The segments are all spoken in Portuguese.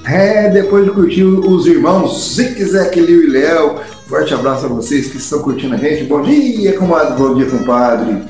Depois de curtir os irmãos Zique, Zeque, Liu e Léo, forte abraço a vocês que estão curtindo a gente. Bom dia, comadre, bom dia, compadre.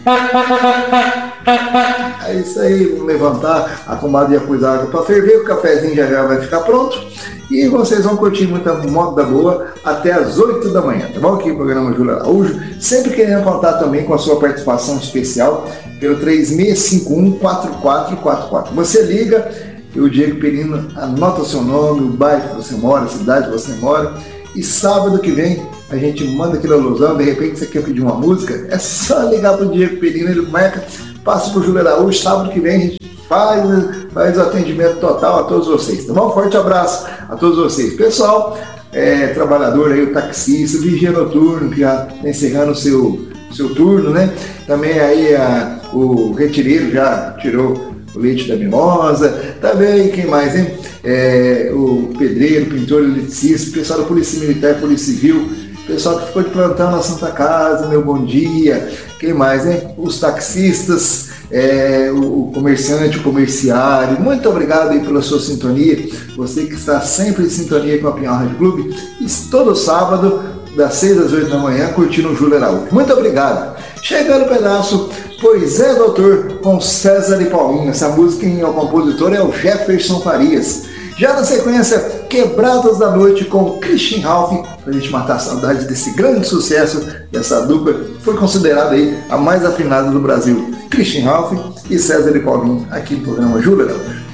É isso aí, vamos levantar. A comadre ia pôr água para ferver, o cafezinho já vai ficar pronto. E vocês vão curtir muita moda boa até as 8 da manhã, tá bom? Aqui o programa Júlio Araújo, sempre querendo contar também com a sua participação especial pelo 3651-4444. Você liga e o Diego Perino anota o seu nome, o bairro que você mora, a cidade que você mora, e sábado que vem a gente manda aquele alusão. De repente você quer pedir uma música, é só ligar pro Diego Perino, ele marca, passa pro Júlio Araújo, sábado que vem a gente faz o atendimento total a todos vocês, tá bom? Forte abraço a todos vocês. Pessoal, trabalhador aí, o taxista, o vigia noturno, que já está encerrando o seu turno, né? Também aí o retireiro já tirou o leite da mimosa. Também, quem mais, hein? O pedreiro, pintor, eletricista, pessoal da Polícia Militar, Polícia Civil, pessoal que ficou de plantão na Santa Casa, meu bom dia. Quem mais, hein? Os taxistas, o comerciante, o comerciário, muito obrigado aí pela sua sintonia, você que está sempre em sintonia com a Pinhal Rádio Clube, e todo sábado, das 6 às 8 da manhã, curtindo o Júlio Araújo. Muito obrigado. Chegando o pedaço, Pois é, Doutor, com César e Paulinho. Essa música, quem é o compositor é o Jefferson Farias. Já na sequência, Quebradas da Noite com Christian Ralph, pra gente matar a saudade desse grande sucesso, dessa dupla, foi considerada aí a mais afinada do Brasil. Christian Ralph e César e Paulinho, aqui no programa Júlio Araújo.